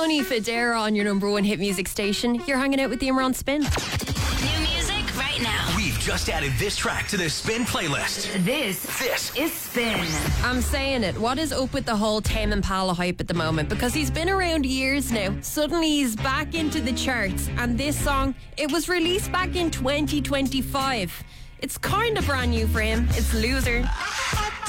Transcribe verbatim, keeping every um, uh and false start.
Sonny Fodera on your number one hit music station. You're hanging out with the Imran Spin. New music right now. We've just added this track to the Spin playlist. This, This is Spin. I'm saying it. What is up with the whole Tame Impala hype at the moment? Because he's been around years now. Suddenly he's back into the charts. And this song, it was released back in twenty twenty-five. It's kind of brand new for him. It's Loser.